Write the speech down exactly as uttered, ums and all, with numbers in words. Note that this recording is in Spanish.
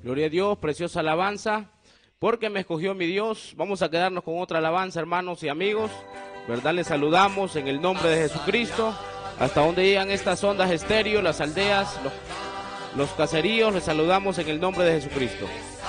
Gloria a Dios, preciosa alabanza, porque me escogió mi Dios. Vamos a quedarnos con otra alabanza, hermanos y amigos, ¿verdad? Les saludamos en el nombre de Jesucristo. Hasta donde llegan estas ondas estéreo, las aldeas, los, los caseríos, les saludamos en el nombre de Jesucristo.